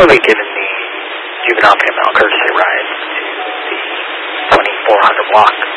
typically given the juvenile female courtesy rides to the 2400 block.